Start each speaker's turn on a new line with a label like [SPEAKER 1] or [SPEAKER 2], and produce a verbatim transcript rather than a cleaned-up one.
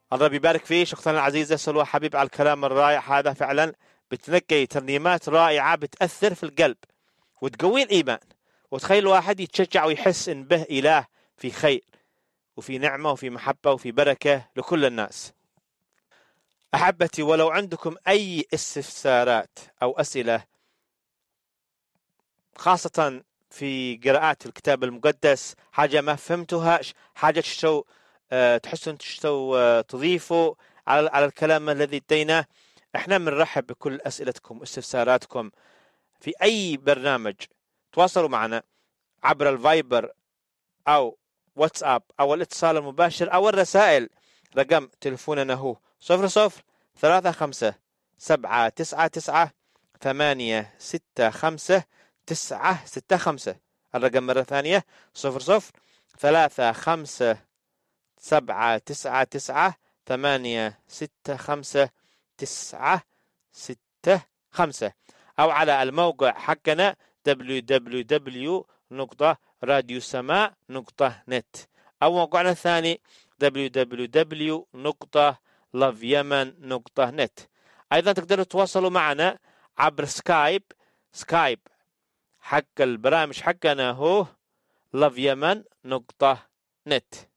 [SPEAKER 1] الله بيبارك فيك أختنا العزيزة سلوى حبيب على الكلام الرائع هذا. فعلا بتنقي ترنيمات رائعة بتأثر في القلب وتقوي الإيمان، وتخلي الواحد يتشجع ويحس إن به إله في خير وفي نعمة وفي محبة وفي بركة لكل الناس. أحبتي، ولو عندكم أي استفسارات أو أسئلة خاصة في قراءات الكتاب المقدس، حاجة ما فهمتوها، حاجة تشتو أه تحسون تشتو أه تضيفوا على على الكلام الذي اديناه، احنا بنرحب بكل أسئلتكم واستفساراتكم في أي برنامج. تواصلوا معنا عبر الفايبر أو واتساب أو الاتصال المباشر أو الرسائل. رقم تلفوننا هو صفر صفر ثلاثة خمسة سبعة تسعة تسعة ثمانية ستة خمسة تسعة ستة خمسة. الرقم مرة ثانية صفر صفر ثلاثة خمسة سبعة تسعة تسعة ثمانية ستة خمسة تسعة ستة خمسة، أو على الموقع حقنا دبليو دبليو دبليو نقطة راديو سماء نقطة نت، أو موقعنا الثاني دبليو دبليو دبليو نقطة لاف يمن نقطة نت. أيضا تقدروا تتواصلوا معنا عبر سكايب. سكايب حق البرامج حقنا هو لاف يمن نقطة نت.